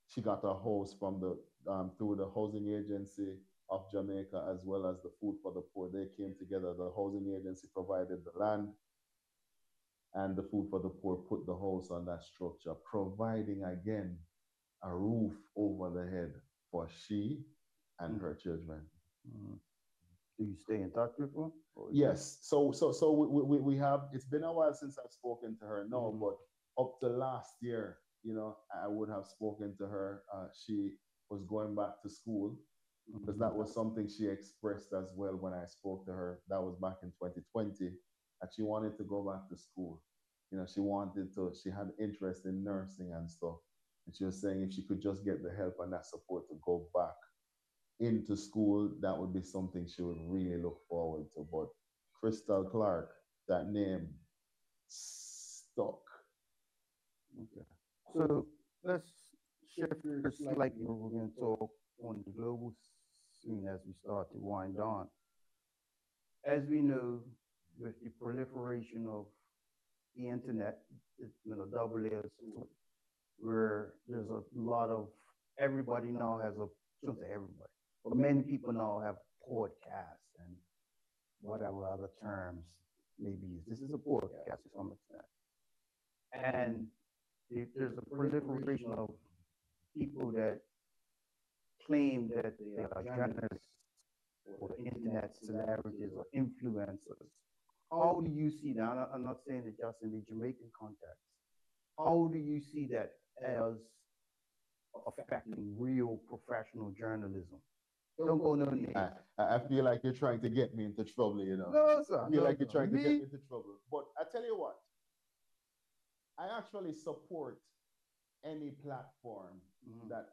she got a house from the through the housing agency of Jamaica, as well as the Food for the Poor. They came together. The housing agency provided the land, and the Food for the Poor put the house on that structure, providing again a roof over the head for she and her children. Mm-hmm. Do you stay in touch with her? Yes. So we have. It's been a while since I've spoken to her. No, but up to last year, I would have spoken to her. She was going back to school because that was something she expressed as well when I spoke to her. That was back in 2020, that she wanted to go back to school. She wanted to. She had interest in nursing and stuff, and she was saying if she could just get the help and that support to go back into school, that would be something she would really look forward to. But Crystal Clark, that name stuck. Okay. So let's shift gears slightly. We're going to talk on the global scene as we start to wind down. As we know, with the proliferation of the internet, double-edged sword, where there's a lot of everybody now has a, shouldn't say everybody, but many people now have podcasts and whatever other terms maybe used. This is a podcast to some extent. And there's a proliferation of people that claim that they are journalists or internet celebrities or influencers. How do you see that? I'm not saying it just in the Jamaican context. How do you see that as affecting real professional journalism? Don't go no names. I feel like you're trying to get me into trouble, No, sir. I feel like you're trying to get me into trouble. But I tell you what, I actually support any platform that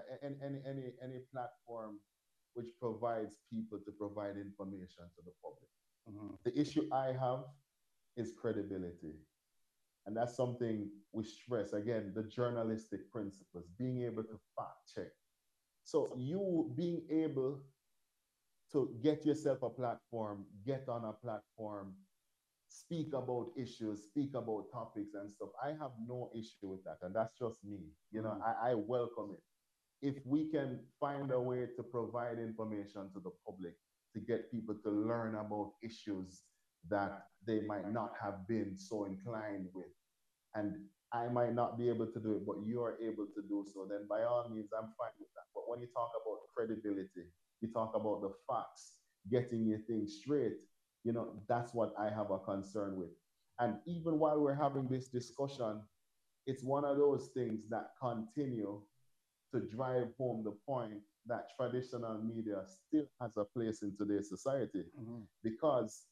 any platform which provides people to provide information to the public. The issue I have is credibility. And that's something we stress. Again, the journalistic principles, being able to fact check. So you being able to get yourself a platform, get on a platform, speak about issues, speak about topics and stuff. I have no issue with that. And that's just me. I welcome it. If we can find a way to provide information to the public, to get people to learn about issues that they might not have been so inclined with, and I might not be able to do it, but you are able to do so, then by all means, I'm fine with that. But when you talk about credibility, you talk about the facts, getting your things straight, that's what I have a concern with. And even while we're having this discussion, it's one of those things that continue to drive home the point that traditional media still has a place in today's society. Because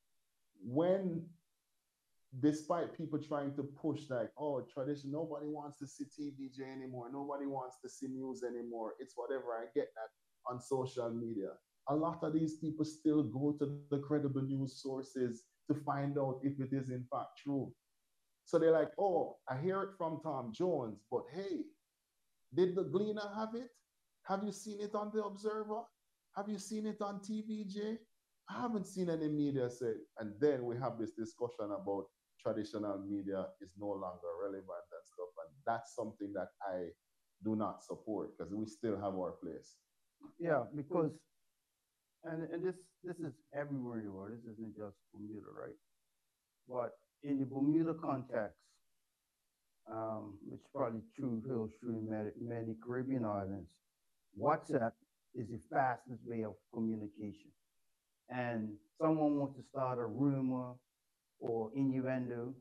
when, despite people trying to push like, oh, tradition, nobody wants to see TVJ anymore, nobody wants to see news anymore, it's whatever, I get that on social media. A lot of these people still go to the credible news sources to find out if it is in fact true. So they're like, oh, I hear it from Tom Jones, but hey, did the Gleaner have it? Have you seen it on the Observer? Have you seen it on TVJ? I haven't seen any media say, and then we have this discussion about traditional media is no longer relevant and stuff. And that's something that I do not support because we still have our place. Yeah, because and this is everywhere in the world. This isn't just Bermuda, right? But in the Bermuda context, which is probably true, feels true in many Caribbean islands, WhatsApp is the fastest way of communication. And someone wants to start a rumor or innuendo,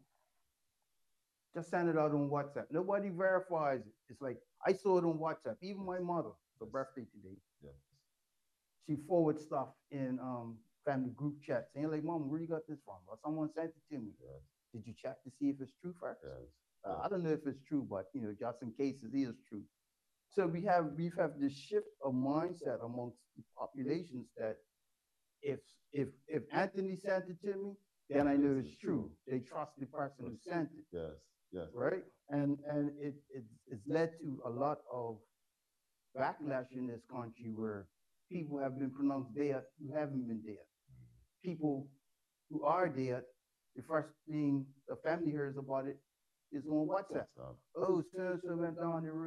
just send it out on WhatsApp. Nobody verifies it. It's like, I saw it on WhatsApp. Even my mother, her birthday today, she forwards stuff in family group chats. And you're like, Mom, where you got this from? Or someone sent it to me. Did you check to see if it's true first? I don't know if it's true, but just in case it is true. So we've had this shift of mindset amongst the populations that if Anthony sent it to me, then I know it's true. They trust the person who sent it. Yes. Right? And it's led to a lot of backlash in this country where people have been pronounced dead who haven't been dead. People who are dead, the first thing the family hears about it is on WhatsApp. Oh, so-and-so went down the road.